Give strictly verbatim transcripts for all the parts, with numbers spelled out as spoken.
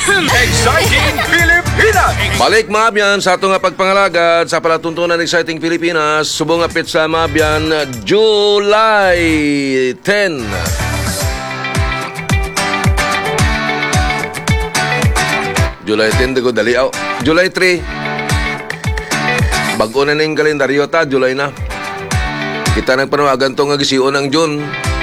Exciting Pilipinas! Balik mabyan sa ato nga pagpangalagad sa palatuntunan ng Exciting Pilipinas. Subong apit sa mabyan July tenth. July tenth, dago dali aw. July third. Bago na na yung kalendaryo ta, July na. Kita nang panawagan to nga gisiyon ng June.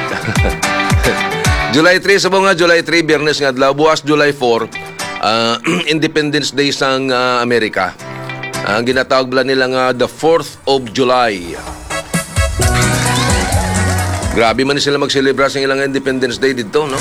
July third, sabong nga July third, Biyernes nga adlaw. Buwas July fourth, uh, Independence Day sang uh, Amerika. Uh, ang ginatawag bala nila nga the fourth of July. Grabe man sila magselebra sa ilang Independence Day dito, no?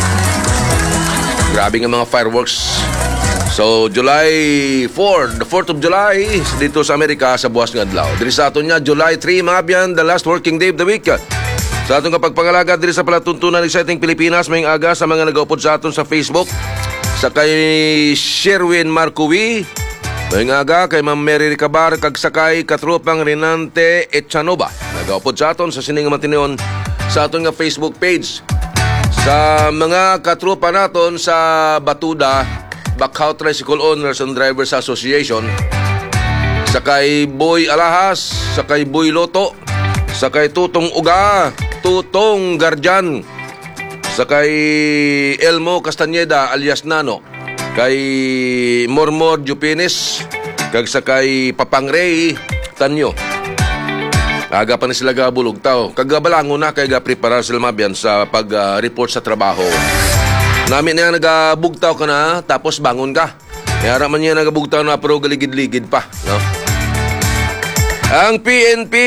Grabe nga mga fireworks. So, July fourth, the fourth of July, dito sa Amerika, sa buwas nga adlaw. Diri sa aton nga, July third, mga biyan, the last working day of the week. Sa atong kapagpangalaga diri sa palatuntunan ng Exciting Pilipinas, may aga sa mga nagaupod sa aton sa Facebook. Sa kay Sherwin Marcowi, may aga kay Ma'am Mary Ricabar, kag sakay katropang Renante Echanova. Nagaupod sa aton sa sining matinon sa aton nga Facebook page. Sa mga katropa naton sa Batuda, Backhow Tricycle Owners and Drivers Association, sa kay Boy Alahas, sa kay Boy Loto, sa kay Tutong Uga, Tutong Garjan, sa kay Elmo Castañeda alias Nano, kay Mormor Jupinis, kag sa kay Papangray Tanyo. Aga pa na sila gabulog tao. Kagabalango na kay ga-prepare sila mabyan sa pag-report uh, sa trabaho. Namin na nagabugtaw ka na, tapos bangon ka. Mayara man niya nagabugtaw na pero galigid-ligid pa, no? Ang P N P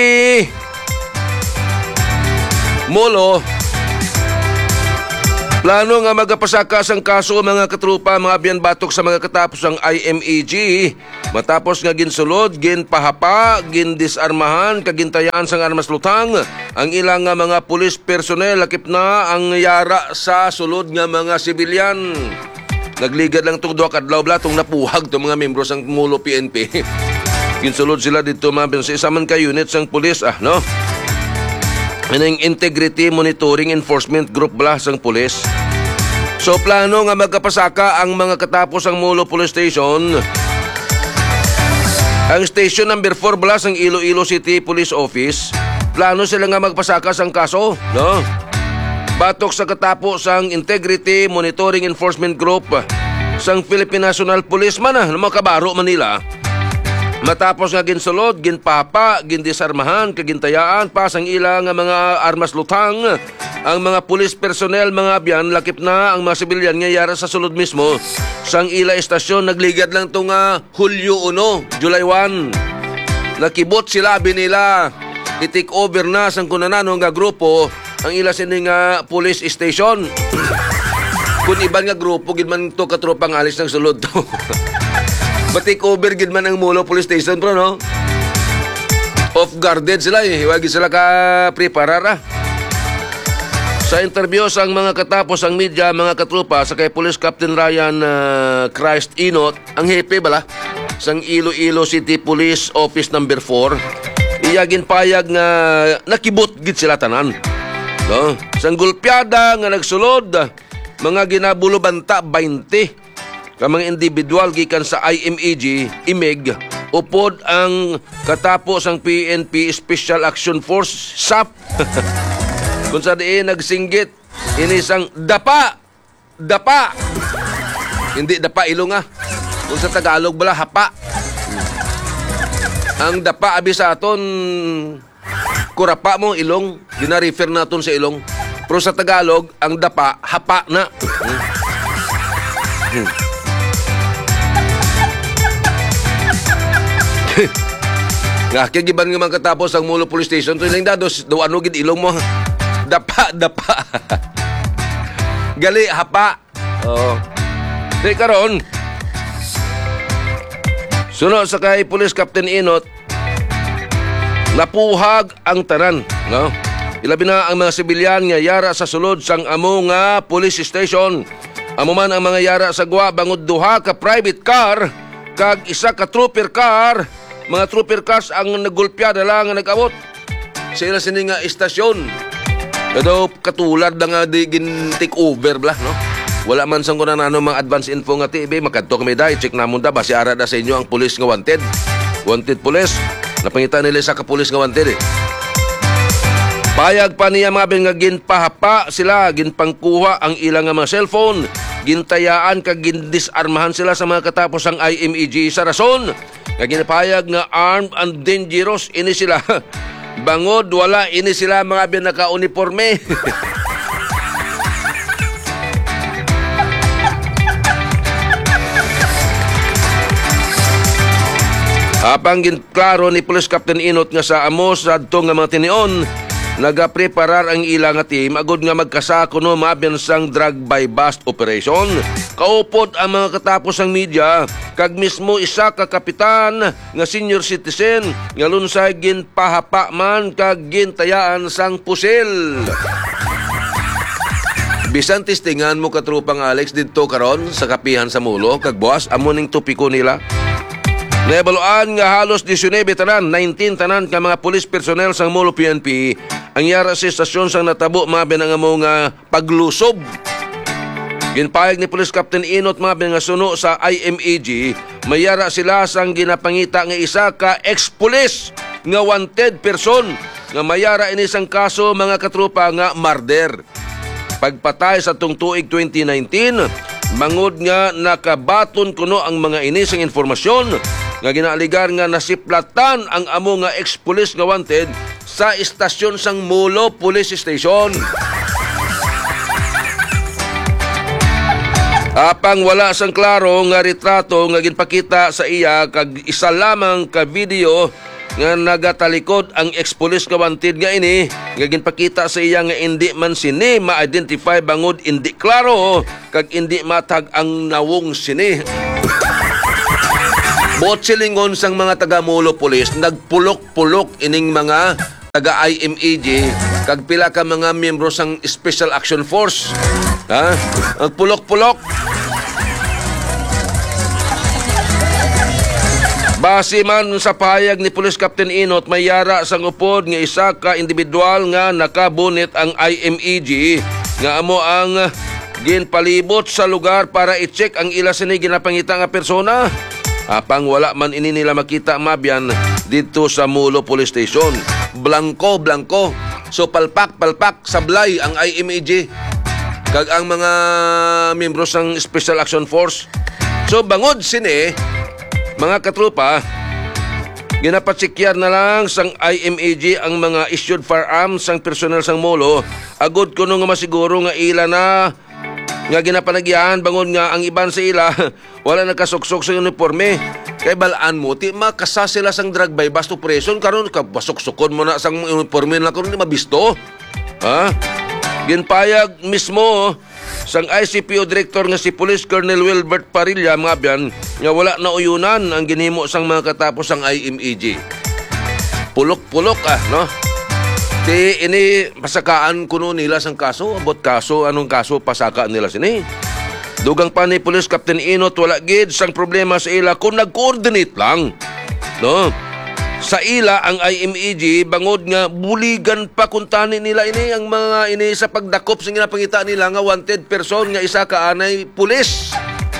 Molo, plano nga magapasaka sang kaso mga katrupa mga biyan batok sa mga katapos ang I M E G. Matapos nga ginsulod, ginpahapa, gindisarmahan, kagintayaan sang armas lutang ang ilang nga mga pulis personnel, lakip na ang yara sa sulod nga mga sibilyan. Nagligad lang itong duha kadlaw bla itong napuhag itong mga membro sang Mulo P N P. Ginsulod sila dito mga biyan sa isaman ka unit sang pulis, ah, no? Ang Integrity Monitoring Enforcement Group bala sang pulis. So plano nga magkapasaka ang mga katapos ang Mulo Police Station. Ang station number four bala sang Iloilo City Police Office. Plano sila nga magpasaka sang kaso, no? Batok sa katapos ang Integrity Monitoring Enforcement Group sang Philippine National Police man, ah, makabaro Manila. Matapos nga ginsulod, ginpapa, gindisarmahan, kagintayaan, pasang ilang nga mga armas lutang, ang mga pulis personnel, mga abyan, lakip na ang mga sibilyan nga yara sa sulod mismo. Sang ila estasyon, nagligad lang itong uh, Hulyo one, July one. Nakibot sila, binila, i-take over na sang kunanano nga grupo, ang ila sining uh, police station. Kung iban nga grupo, gidman to katropang alis ng sulod to. Batik over gid man ang Mulo Police Station pro, no? Off guarded sila eh. Wagi sila ka preparar, ah. Sa interview sang mga katapos ang media, mga katrupa sa kay Police Captain Ryan uh, Christ Inot, ang hepe bala sang Iloilo City Police Office number four, iyagin payag nga nakibot gid sila tanan, no? Sang gulpyada nga nagsulod, mga ginabulo banta twenty ka mga individual gikan sa I M E G, I M E G, upod ang katapos ang P N P Special Action Force, S A P. Kung sa diin nagsinggit, inisang dapa, dapa. Hindi dapa ilong, ah. Kung sa Tagalog bala, hapa. Ang dapa abi sa aton, kurapa mo ilong, gina-refer naton sa ilong. Pero sa Tagalog, ang dapa, hapa na. Hmm. Hmm. Nga kagiban nga man katapos ang Mulo Police Station, to ilang dados do ano gid ilong mo, dapa dapa. Gali hapa. Oh. Di karon sunod sa kay Police Captain Inot, napuhag ang tanan, no? Ilabi na ang mga sibilyan nga yara sa sulod sang amo nga police station. Amo man ang mga yara sa gwa bangod duha ka private car kag isa ka trooper car. Mga trooper cars ang nagulpyada lang nga nag-abot. Sila sini nga istasyon. Pero katulad na nga di gin take over bla, no? Wala man sang kunan ano mga advance info nga T V, makadto kami da, i-check namon da basi ara da sa inyo ang pulis nga wanted. Wanted pulis. Napangita nila sa kapulis nga wanted eh. Payag pa niya mga ben nga ginpahapa sila, ginpangkuha ang ilang nga mga cellphone, gintayaan kag gindisarmahan sila sa mga katapos ang I M E G sa rason. Nga ginapayag nga armed and dangerous ini sila. Bangod wala ini sila mga ben naka-uniforme. Apang ginklaro ni Police Captain Inot nga sa amos adto nga mga tinion, nagapreparar ang ilang nga team agud nga magkasako no maabyan sang drug by bust operation. Kaupod ang mga katapos ang media kag mismo isa ka kapitan nga senior citizen nga lunsay ginpahapa man kag gintayaan sang pusil. Bisan testingan mo katrupang Alex didto karon sa kapihan sa Mulo kag boss amo ning topiko nila. Naebaluan nga halos nineteen tanan, nineteen tanan ka mga police personnel sang Mulo P N P ang yara sa estasyon sang natabo mga binangamo nga paglusob. Ginpayag ni Police Captain Inot mga nga suno sa I M E G, mayara sila sang ginapangita nga isa ka ex-police nga wanted person nga mayara ini sang kaso mga katrupa nga murder. Pagpatay sa tung tuig twenty nineteen, mangod nga nakabaton kuno ang mga ini sang informasyon nga ginaaligar nga nasiplatan ang amo nga ex-police nga wanted sa istasyon sang Mulo Police Station. Apang wala sang klaro nga retrato nga ginpakita sa iya kag isa lamang ka video nga nagatalikod ang ex-police nga wanted nga ini nga ginpakita sa iya nga hindi man sini ma-identify bangod hindi klaro kag hindi matag ang nawong sini. Botsilingon sang mga taga Mulo Police nagpulok-pulok ining mga taga I M E G kag pila ka mga miyembro sang Special Action Force. Ha? Nagpulok-pulok. Base man sa pahayag ni Police Captain Inot, may yara sang upod nga isa ka individual nga nakabunit ang I M E G nga amo ang ginpalibot sa lugar para i-check ang ila sini ginapangita nga persona. Apang wala man ini nila makita mabyan dito sa Mulo Police Station. Blanco, blanco. So palpak, palpak, sablay ang I M E G kag ang mga miyembro sang Special Action Force. So bangod sini mga katrupa, ginapatsikyan na lang sang I M E G ang mga issued firearms sang personnel sang Mulo. Agud kuno nga masiguro nga ila na nga ginapanagyan bangon nga ang iban sa ila wala nagkasuksok sa uniforme. Kay balaan mo ti makasa sila sang drug by bust operation karon ka basuksukon mo na sang uniforme na karon ni mabisto. Ha? Ginpayag mismo sang I C P O Director nga si Police Colonel Wilbert Parilla mga biyan nga wala na uyunan ang ginhimo sang mga katapos sang I M E G. Pulok-pulok ah, no? Ti ini pasakaan kuno nila sang kaso, abot kaso, anong kaso pasaka nila sini. Dugang pa ni Police Captain Inot wala gid sang problema sa ila kung nag-coordinate lang. No? Sa ila ang I M E G bangod nga buligan pa kuntani nila ini ang mga ini sa pagdakop sa ginapangita nila nga wanted person nga isa ka anay pulis.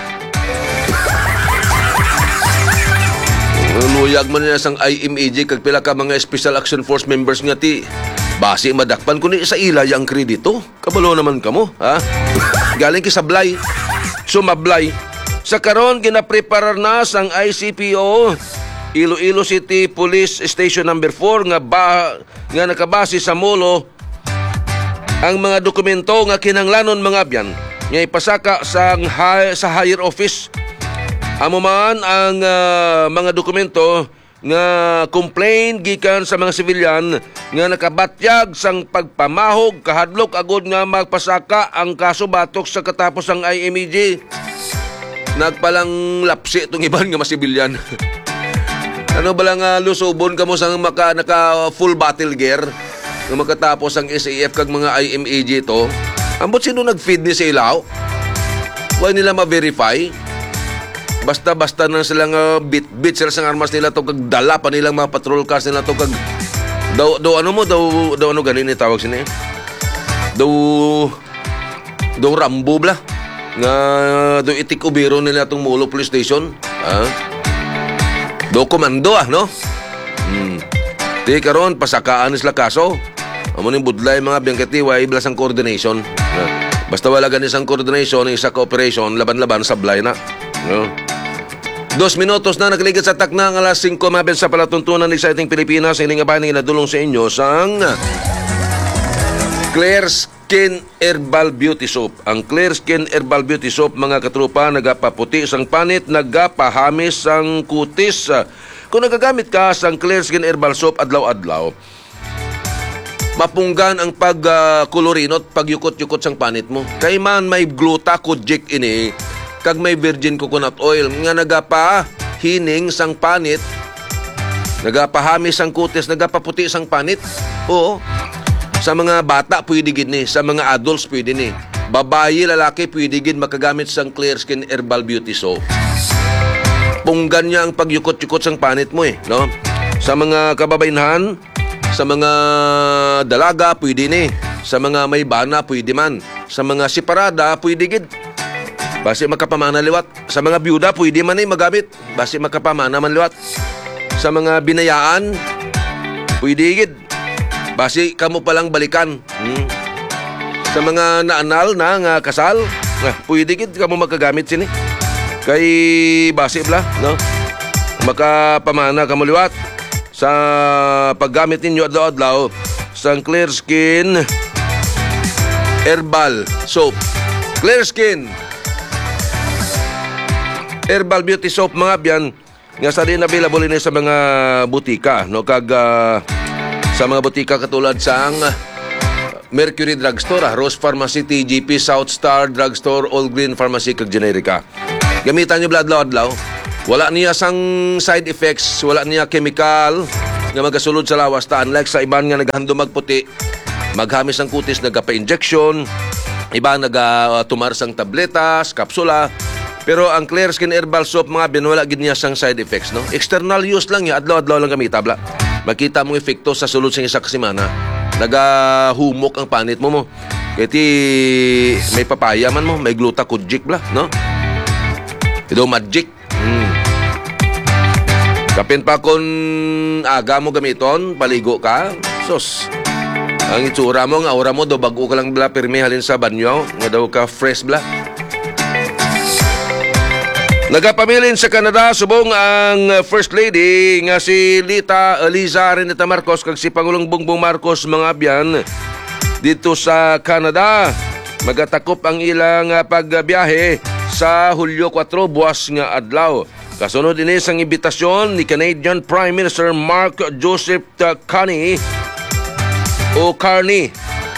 Luyag man niya sang I M E G kag pila ka mga Special Action Force members nga ti basi madakpan kuno sa ila yang kredito. Kabalo naman kamo, ha? Galing ki sablay. Sumablay. Sa karon ginapreparar na sang I C P O Iloilo City Police Station number four nga ba, nga nakabase sa Mulo ang mga dokumento nga kinanglanon mga byan nga ipasaka sang high, sa higher office. Amo man ang uh, mga dokumento nga complaint gikan sa mga sibilyan nga nakabatyag sang pagpamahog kahadlok agud nga magpasaka ang kaso batok sa katapos ang I M E G. Nagpalang lapsi itong iban nga masibilyan. Ano ba lang uh, lusubon ka mo sang maka, naka full battle gear nga makatapos ang S A F kag mga I M E G to. Ambot sino nag-feed ni sa ilaw? Why nila ma-verify? Basta-basta na silang uh, bit-bit sila sang armas nila to kag dala pa nilang mga patrol cars nila to kag daw, daw ano mo daw, daw ano ganin ni tawag sini daw daw Rambo bla nga do itik ubiro nila itong Molo Police Station. Ha? Do komando ah, no? Hmm. Di karon pasakaan sila kaso. Amo ning budlay mga biyangkati way iblas ang coordination. Ha? Basta wala ganis ang coordination, isa ka operation, laban-laban sablay na. No? Dos minutos na nakaligid sa takna ng alas singko mabel sa palatuntunan ni sa ating Pilipinas. Hindi nga ba nga nadulong sa inyo sang Clear Skin Herbal Beauty Soap. Ang Clear Skin Herbal Beauty Soap, mga katrupa, nagapaputi sang panit, nagapahamis sang kutis. Kung nagagamit ka sang Clear Skin Herbal Soap adlaw-adlaw, mapunggan ang pagkolorinot, uh, pagyukot-yukot sang panit mo. Kay man may gluta kujik ini, kag may virgin coconut oil nga nagapa hining sang panit, nagapahamis sang kutis, nagapaputi sang panit. Oo. Sa mga bata, pwede gid ni. Sa mga adults, pwede ni. Babayi, lalaki, pwede gid makagamit sang Clear Skin Herbal Beauty Soap. Punggan niya ang pagyukot-yukot sang panit mo eh, no? Sa mga kababainhan, sa mga dalaga, pwede ni. Sa mga may bana, pwede man. Sa mga separada, pwede gid. Basi makapamana liwat. Sa mga byuda, pwede man ni magamit. Basi makapamana man liwat. Sa mga binayaan, pwede gid. Basi kamo palang balikan. Hmm. Sa mga naanal na nga kasal, eh, pwede gid kamo makagamit sini. Kay basi bla, no? Makapamana kamo liwat sa paggamit ninyo adlaw-adlaw sa Clear Skin Herbal Soap. Clear Skin Herbal Beauty Soap, mga biyan, nga sa din available ini sa mga butika, no? Kag uh, sa mga butika katulad sa ang Mercury Drugstore, ah, Rose Pharmacy, T G P, South Star Drugstore, All Green Pharmacy, kag Generica. Gamitan nyo adlaw-adlaw. Wala niya sang side effects, wala niya chemical nga magasulod sa lawas. Ta, unlike sa iban nga naghando magputi, maghamis ng kutis, nagapa-injection, iba nagatumar sang tabletas, kapsula. Pero ang Clear Skin Herbal Soap, mga bin, wala gid niya sang side effects, no? External use lang ya, adlaw-adlaw lang gamita bla. Makita mong efekto sa sulod sa isa ka semana. Nagahumok ang panit mo mo. Kaya ti may papaya man mo, may gluta kujik bla, no? Ito magic. Hmm. Kapin pa kung aga mo gamiton, paligo ka, sos. Ang itsura mo, ang aura mo, do bago ka lang bla, pirmi halin sa banyo, nga daw ka fresh bla. Nagapamilin sa Canada, subong ang First Lady nga si Lita Eliza Renita Marcos kag si Pangulong Bongbong Marcos, mga abyan, dito sa Canada. Magatakop ang ilang pagbiyahe sa Hulyo kwatro, buwas nga adlaw. Kasunod ini sang imbitasyon ni Canadian Prime Minister Mark Joseph Carney o Carney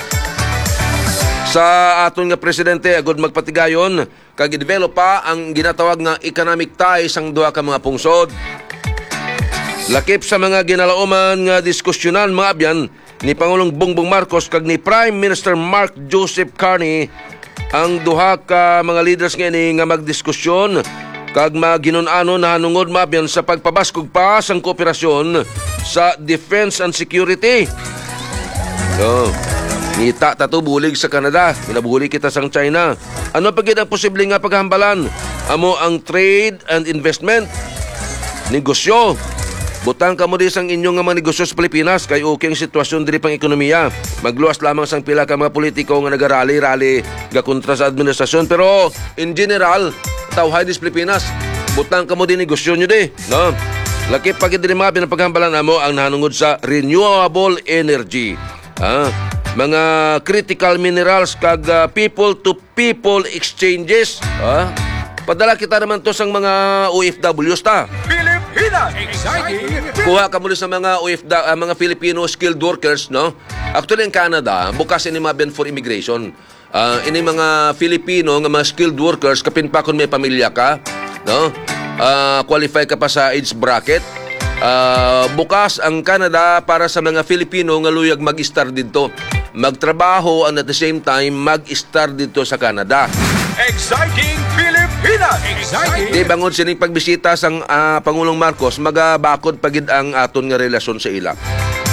sa aton nga presidente agud magpatigayon kag i-develop pa ang ginatawag nga economic ties sang duha ka mga pungsod. Lakip sa mga ginalauman nga diskusyonan, mga abyan, ni Pangulong Bongbong Marcos kag ni Prime Minister Mark Joseph Carney, ang duha ka mga leaders nga ini nga magdiskusyon kag maginon-ano na hanungod, mga abyan, sa pagpabaskog pa sang kooperasyon sa defense and security. So, ngita tato bulig sa Canada, minabulig kita sang China. Ano pa gid ang posibleng nga paghambalan? Amo ang trade and investment, negosyo. Butang kamo di sang inyong nga mga negosyo sa Pilipinas kay okay ang sitwasyon diri pang ekonomiya. Magluwas lamang sang pila ka mga politiko nga nagarali-rali ga kontra sa administrasyon, pero in general, tawhay dis Pilipinas. Butang kamo di negosyo nyo di, no? Laki pa gid diri mga pinapaghambalan amo ang nahanungod sa renewable energy. Ah, mga critical minerals kag uh, people-to-people exchanges. Ah, padala kita naman to sang mga O F Ws ta. Pilipinas! Exciting! Kuha ka muli sa mga O F W, uh, mga Filipino skilled workers, no? Actually, in Canada, bukas ini mga ben for immigration. Uh, ini mga Filipino nga mga skilled workers, kapin pa kung may pamilya ka, no? Uh, qualify ka pa sa age bracket. Uh, bukas ang Canada para sa mga Filipino nga luyag mag-star dito. Magtrabaho and at the same time mag-star dito sa Canada. Exciting Pilipinas! Exciting! Di bangon sining pagbisita sang uh, Pangulong Marcos, magabakod pagid ang aton nga relasyon sa ila.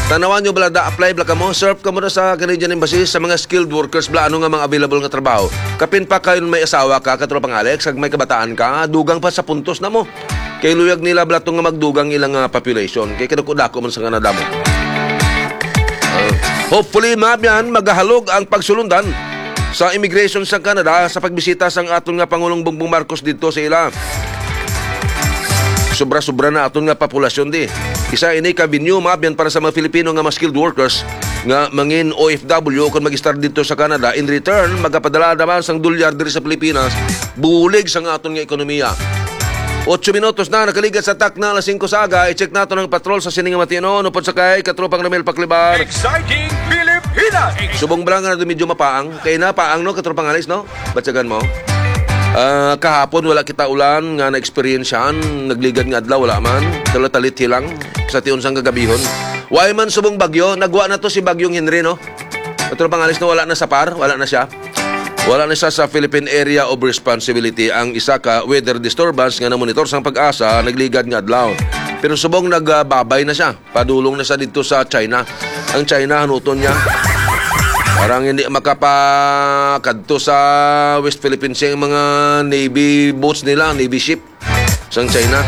Tanawan nyo bala, da-apply bala ka mo, serve ka mo na sa Canadian Embassy sa mga skilled workers bala, ano nga mga available nga trabaho. Kapin pa kayo may asawa ka, katropang Alex, kag may kabataan ka, dugang pa sa puntos na mo. Kay luyag nila bala nga magdugang ilang uh, population. Kay kadako-dako man sa Canada mo. Uh, hopefully, mabyan, magahalog ang pagsulundan sa immigration sa Canada sa pagbisita sang aton nga Pangulong Bongbong Marcos dito sa ila. Sobra-sobra na aton nga populasyon di. Isa ini ka binyo mabyan para sa mga Filipino nga mga skilled workers nga mangin O F W kung mag-start dito sa Canada. In return, magapadala naman sang dolyar diri sa Pilipinas, bulig sang aton nga ekonomiya. Otso minutos na nakaligat sa tak na alas singko saga. I-check nato ng patrol sa Sininga Matino. Nupot sa kay Katropang Ramel Paklibar. Exciting Pilipinas! Subong balang na medyo mapaang. Kaya na paang no, Katropang Alis no? Batsagan mo. Uh, kahapon wala kita ulan nga na-experiencean. Nagligad nga adlaw wala man. Talatalit hilang sa tiyon sang gagabihon. Why man subong bagyo? Nagwa na to si Bagyong Henry no? Katropang Alis no, wala na sa par. Wala na siya. Wala na siya sa Philippine Area of Responsibility. Ang isa ka weather disturbance nga na-monitor sang Pag-asa, nagligad nga adlaw. Pero subong nagbabay na siya. Padulong na siya dito sa China. Ang China, hanuton niya. Parang hindi makapakadto sa West Philippines yung mga Navy boats nila, Navy ship sang China.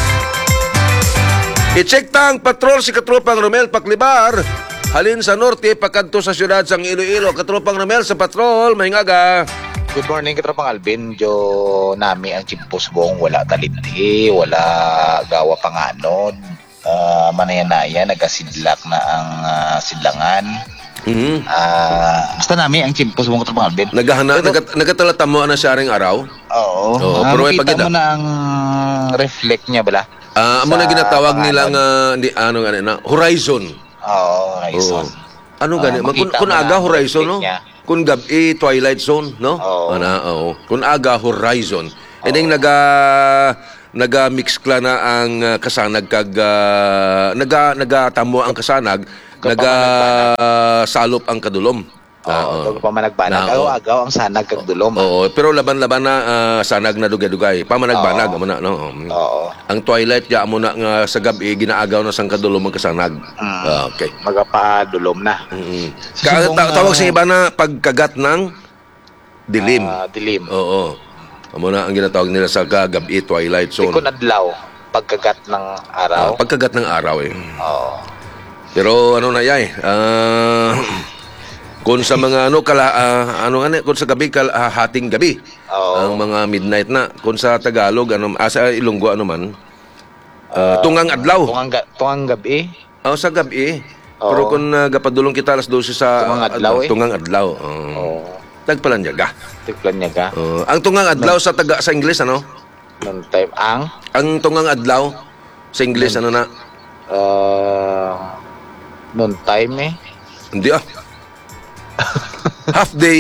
I-check tang patrol si Katropang Romel Paklibar. Halin sa norte, pakadto sa siyudad sang Iloilo. Katropang Romel sa patrol, may ngaga. Good morning, Katropang Alvin. Jo nami ang Chimpusbong, wala talinti, wala gawa panganod. Uh, Manaya-naya, nagasidlak na ang uh, sidlangan. Mm-hmm. Uh, basta nami ang Chimpusbong, Katropang Alvin. Nagahana, nagat, nagatalata mo na siya ring araw? Oo. Oo, Uh, pero may makita pagida. mo na ang reflect niya, bala? Ah, amo na ginatawag nilang uh, di, ano gani na horizon. Oo, horizon. Oo. Ano gani? Uh, kung, makita kung mo aga na ang horizon, no? reflect niya. Kung gabi twilight zone, no? Oo. Ana, oo. Kung aga horizon. And then naga naga-mix kla na ang uh, kasanag kag uh, naga nagatamo ang kasanag, naga salop ang kadulom. Oo, uh, pa managbanag. Agaw-agaw ang sanag kag dulom. Oo, pero laban-laban na uh, sanag na dugay-dugay. Pamanagbanag amo na, no? Oo. Ang twilight ya amo na nga sa gabi ginaagaw na sang kadulom ang kasanag. Mm. Ah, okay. Magapadulom na. Mm-hmm. Ka- ta- tawag sa iba na pagkagat ng dilim. Uh, dilim. Oo. Amo na ang ginatawag nila sa gabi, twilight zone. Tikon adlaw, pagkagat ng araw. Ah, pagkagat ng araw eh. Oo. Pero ano na yay, ah kung sa mga ano kala uh, ano ano kung sa gabi kala, uh, hating gabi. Oo. Ang mga midnight na kung sa Tagalog ano asa Ilonggo ano man. Uh, tungang adlaw. Tungang, ga- tungang gabi. Oh, sa gabi. Oo. Pero kung uh, gapadulong kita alas dose sa Tungang adlaw, uh, eh. tungang adlaw. Uh, Oo. Tagpalanyaga. Tiklan niya ka. Uh, ang tungang adlaw sa taga sa Ingles ano? Noon time ang Ang tungang adlaw sa Ingles ano na? uh, noon time eh. Hindi ah. Half day.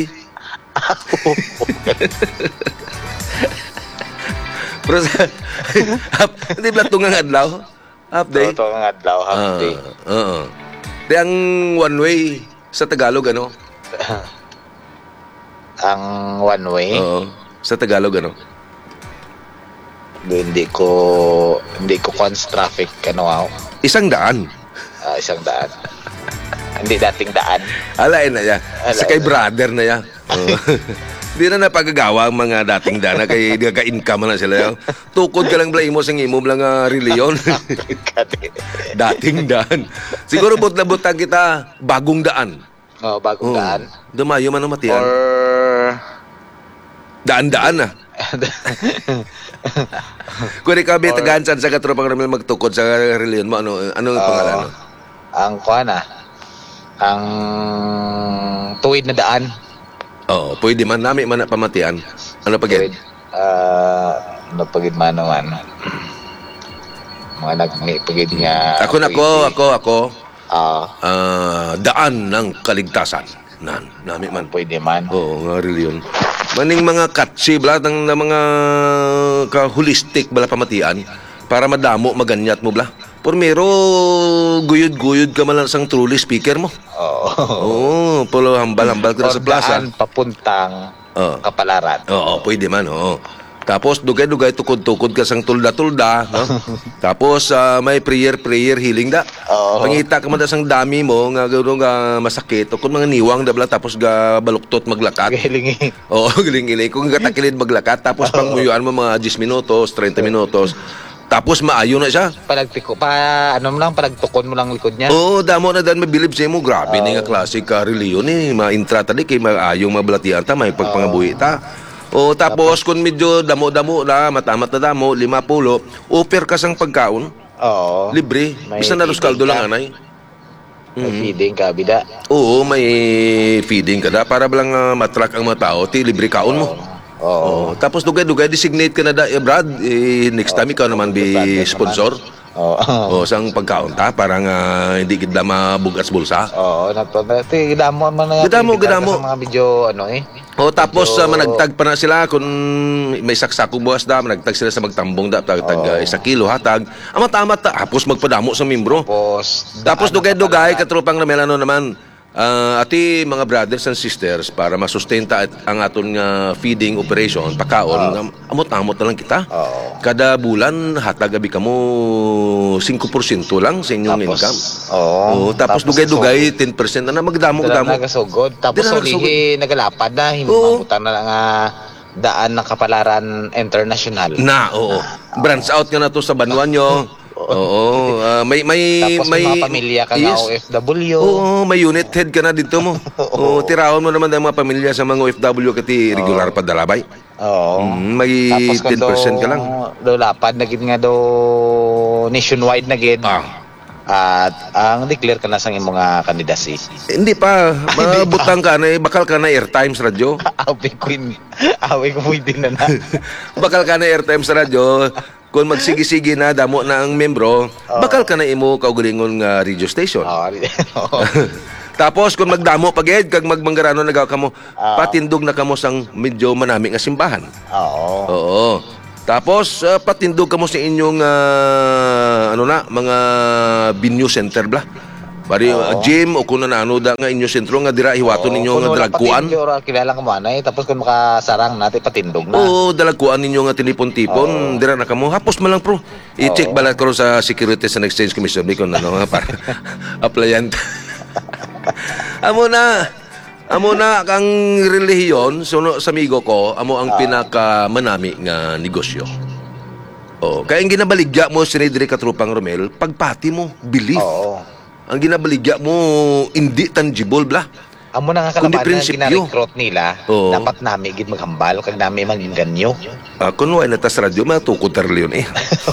Pero sa half, hindi ba tungang adlaw? Half day. Oo, tungang adlaw, half Ah, day. Oo. Di ang one way sa Tagalog ano? Ang one way. Oo. Sa Tagalog ano? Do, hindi ko hindi ko cons traffic ano ako. Isang daan. Ah, isang daan. Hindi dating daan. Alain na ya. Sa Alain kay na. brother na ya. Oo. Di na napagagawa ang mga dating dana kay nagka-income na sila. Tukod ka lang blay mo sa imo lang uh, reliyon. Dating daan. Siguro but nabutan kita bagong daan. Oh, bagong Oo. daan. Dumayo man ang matiyan. Or Daan-daan na. Kung ikaw may tagansan sa katropang ramil magtukod sa reliyon mo, ano, ano ang Oo. pangalan? No? ang kuan ah. Ang tuwid na daan. Oo, pwede man. Nami man na pamatian. Ano pa Tuwid. yan? Ah, ano pagid man naman. Mga nagpagid nga. Ako na ako, ako, ako. Ah, Ah, daan ng kaligtasan. Nan, nami man. pwede man. Oo, nga reliyon. Maning mga katsi, bala, ng, ng mga ka-holistic, bala pamatian, para madamo, maganyat mo, bala. Pormero, guyod-guyod ka man lang sang truly speaker mo. Oo. Oo, pulo hambal-hambal ka na sa plaza. Or daan papuntang Oo. Kapalaran. Oo, pwede man, oo. Tapos dugay-dugay tukod-tukod ka sang tulda-tulda, no? Tapos ah, may prayer-prayer healing da. Oo. Pangita ka man da sang dami mo nga gano nga masakit o kung mga niwang da bala tapos ga baluktot maglakat. Gahilingi. Oo, giling-giling. Kung katakilid maglakat tapos panguyuan mo mga ten minutos, thirty minutos. Tapos maayo na siya. Palagtiko, pa, ano mo lang, palagtukon mo lang likod niya. Oo, damo na dan mabilib sa mo. Grabe ni nga klase ka reliyon eh. Ma-intra tadi kay maayong mabalatian ta, may pagpangabuhi ta. O tapos kung medyo damo-damo na, matamat na damo, lima pulo, offer ka sang pagkaon, Oo. libre. May Isa na dos kaldo feeding lang, ka. anay. May feeding ka, bida. Oo, may feeding ka da. Para balang uh, matrak ang mga tao, ti libre kaon mo. Oo. Oo. Tapos dugay-dugay, designate ka na da, eh, Brad. Eh, next time ikaw naman be sponsor. Oo. O, sang pagkaon ta, para nga hindi kita mabugas bulsa. Oo, nato. Iti, gidamo man na. Gidamo, pinipinta gidamo. ka Sa mga video, ano eh. O tapos Medyo- uh, managtag pa na sila kung may saksako buwas da, managtag sila sa magtambong da, tag, tag uh, isa kilo hatag. Amat-amat ta, tapos magpadamo sa membro. Tapos, Tapos daan dugay-dugay, na katropang na melano naman, ah, ati mga brothers and sisters, para masustenta at, ang aton nga feeding operation, pakaon, nga amot-amot na lang kita. Oo. Kada bulan, hatag gabi ka mo five percent lang sa inyong Tapos, income. oo. Oo, tapos dugay-dugay, ten percent na na, magdamo, Dala magdamo. nagasugod. Tapos Dala ulihi, nagalapad na. Hindi Oo. mabutan na lang ah, daan ng Kapalaran International. Na, oo. Branch out ka na to sa Banwan nyo. Oo. ah, may, may, Tapos may, may mga pamilya ka yes. nga O F W. Oo, may unit head ka na dito mo. Oo, tiraon mo naman ang mga pamilya sa mga O F W kati regular pa dalabay. Oo. Mm, may Tapos ten percent ka lang. Do lapad na gid nga do nationwide na gid. Ah. At ang declare ka na sa imong mga candidacy. Hindi pa. Mabutang ka na, eh, bakal ka na airtime sa radyo. Awi ko in. Awi ko pwede na na. Bakal ka na airtime sa radyo. Kung magsigi-sige na, damo na ang membro, bakal ka na imo kaugalingon nga radio station. Oo. Oo. Tapos kung magdamo pagid kag magmanggarano nagaw kamo, Ah. patindog na kamo sang medyo manami nga simbahan. Oo. Oo. Tapos ah, patindog kamo sa inyong ah, ano na mga binyo center bla. Pari ah, gym o kuno na ano da nga inyo sentro nga dira hiwaton ninyo nga dalagkuan. Patindog ra kilala ka mo anay tapos kung makasarang natin patindog na. Oo, dalagkuan ninyo nga tinipon-tipon, dira na kamo. Hapos man lang pro. I-check bala ko sa Securities and Exchange Commission kung ano nga para applyan. Amo na. Amo na kang relihiyon suno sa amigo ko, amo ang pinaka manami nga negosyo. Oh, kaya ang ginabaligya mo si Dre Katrupang Romel, pagpati mo, belief. Oo. Ang ginabaligya mo hindi tangible bla. Amo na nga Kundi kalaban na prinsipyo. gina-recruit nila, Oo. dapat nami gid maghambal kag nami manginganyo. Ah, kun way na tas radyo matukod tar leon eh.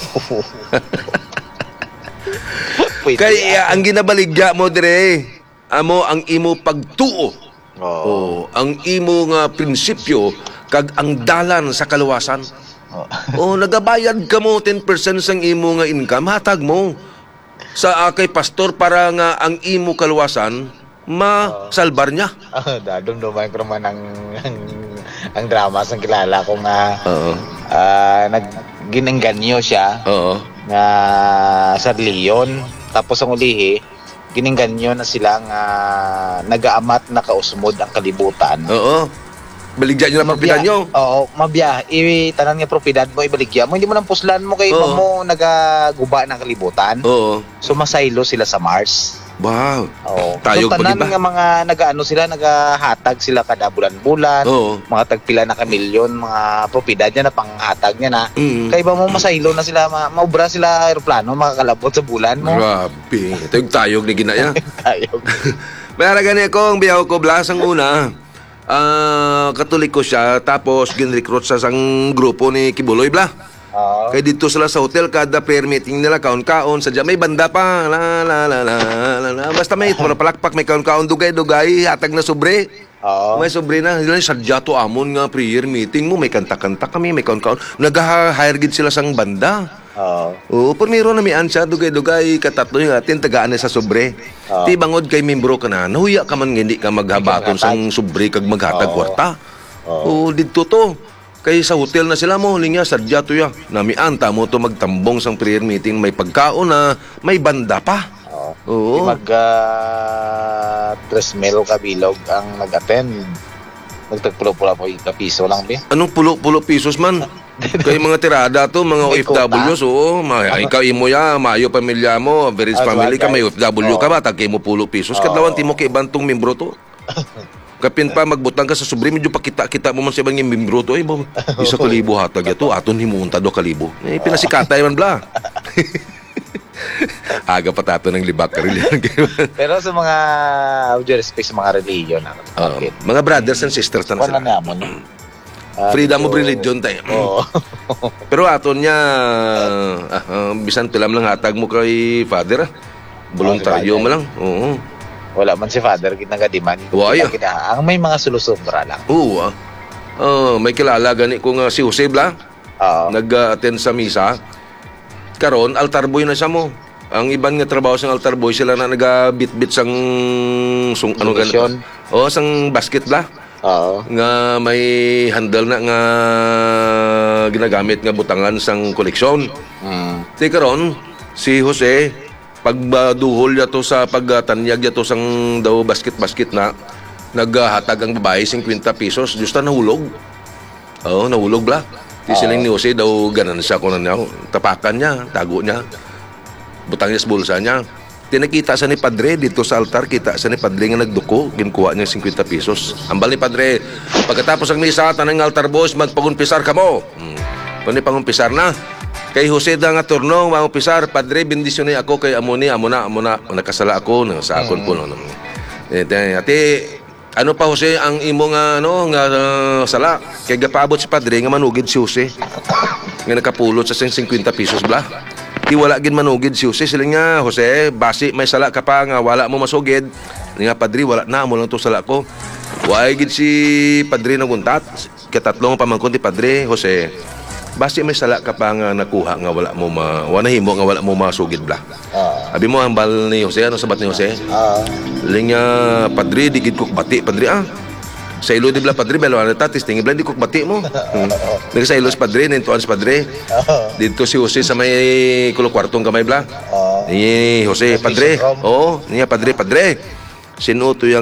Pwede. Kaya ang ginabaligya mo dire, amo ang imo pagtuo. Oo. Oh, ang imo nga prinsipyo kag ang dalan sa kaluwasan. Oo. Oh, nagabayad ka mo ten percent sang imo nga income, hatag mo sa akay pastor para nga ang imo kaluwasan masalbar niya. Ah, dadumduman ko naman ang, ang, ang drama sa kilala ko nga Oo. ah, nag ginengganyo siya Oo. nga sa Leon tapos ang ulihi ginengganyo na sila nga nagaamat na kausmod ang kalibutan. Oo. Baligya niyo na propiedad niyo. Oo, mabya. I-tanan nga propiedad mo, ibaligya mo. Hindi mo nang puslan mo kay Oo. mo nagaguba ng kalibutan. Oo. Sumasaylo sila sa Mars. Wow. Oo. Tayo so, tanan pagid ba? nga mga nagaano sila, nagahatag sila kada bulan-bulan. Oo. Mga tagpila na kamilyon, mga propiedad niya na panghatag niya na. Mm. Kaya ba mo masaylo na sila, ma maubra sila aeroplano, makakalabot sa bulan mo. Grabe. Ito yung tayog ni ginaya. Tayo. Mayara gani ako, ang biyaw ko, Blas, ang una. Ah, katoliko siya, tapos ginrecruit sa sang grupo ni Kibuloy, Bla. Oo. Kaya dito sila sa hotel, kada prayer meeting nila, kaon-kaon, sadya may banda pa, la la la la la la. Basta may palakpak, may kaon-kaon, dugay-dugay, hatag na sobre. Oo. May sobre na, nila sadya to amon nga prayer meeting mo, may kanta-kanta kami, may kaon-kaon. Nag-hire gid sila sang banda. Oo. Oo, pero na may ansya, dugay-dugay, katatlo yung atin, tagaan na sa sobre. Oo. Ti bangod kay membro ka na, nahuya ka man nga hindi ka maghabaton sang sobre kag maghatag Oo. kwarta. Oo, dito to. Kay sa hotel na sila mo, linya, sadya to ya. Namianta mo to magtambong sang prayer meeting, may pagkaon na, may banda pa. Oo. Oo. Mag uh, tres mil kabilog ang nag-attend. Magtagpula-pula po yung kapiso lang, be. Anong pulo-pulo pisos man? Kay mga tirada to, mga O May F Ws, oo. Ma- ikaw imo ya, mayo pamilya mo, very Ah, family ka, bagay. may O F W ka Oo. ba, tagkay mo pulo pisos. Oo. Kadlawan ti mo kay ibantong membro to. Kapin pa magbutang ka sa sobre, medyo pakita-kita mo man sa ibang yung membro to. Ay, bo, isa kalibo hatag ito, aton himunta do kalibo. Eh, pinasikatay man bla. Aga pa tato ng libak ka rin. Pero sa mga, with due respect sa mga religion, ah, Ah, okay. mga brothers and sisters na Wala sila. na mo. Ah, Freedom of medyo- religion tayo. Oo. Pero aton niya, ah, ah, bisan tulam lang hatag mo kay father. ah. Voluntaryo Oh, mo lang. Oo. Wala man si father kinagadiman. Waya. Kita, ang may mga sulusombra lang. Oo. ah. Ah, may kilala gani ko nga si Jose Bla, Oo. nag-attend sa misa. Karon altar boy na siya mo. Ang iban nga trabaho sa altar boy sila na nagabit-bit sang sung ano Donation. ganito. Oh, sang basket bla. Oo. Nga may handle na nga ginagamit nga butangan sang koleksyon. Mm. Di karon si Jose pagduhol niya to sa pagtanyag niya to sang daw basket-basket na naghatag ang babae fifty pesos. Justa nahulog. Oo, nahulog bla. Di silang ni Jose daw ganan siya kunan niya. Tapakan niya, tago niya. Butang niya sa bulsa niya. Tinakita sa ni Padre dito sa altar, kita sa ni Padre nga nagduko, ginkuha niya fifty pesos. Ambal ni Padre, pagkatapos ang misa, tanang altar boss, magpagumpisar ka mo. Hmm. Kung ni pangumpisar na, kay Jose da nga turno, mangumpisar, Padre, bendisyon ni ako kay amo ni, amo na, amo na, nakasala ako, no, sa akon po. No, no. Eh, te- ate, ano pa Jose, ang imo nga, ano, nga uh, sala, kay gapaabot si Padre, nga manugid si Jose, nga nakapulot sa fifty pesos bla. Di wala gid manugid si Jose. Sila nga, Jose, basi may sala ka pa nga wala mo masugid. Ni nga, Padre, wala na mo lang to sala ko. Why gid si Padre naguntat. Katatlong pamangkon ti Padre, Jose. Basi may sala ka pa nga nakuha nga wala mo ma wala himo nga wala mo masugid bla. Oo. Abi mo ang bal ni Jose, ano sabat ni Jose? Oo. Linya, Padre, di gid ko bati, Padre ah. Sa ilo di bla Padre, belo na tatis tingi bla di ko bati mo. Hmm. Nagsa ilo sa Padre, nintuan sa Padre. Oo. Dito si Jose sa may kulo kwartong kamay bla. Oo. Ni Jose, Sa Padre. mission room. Oo, niya Padre, Padre. Sinuto yang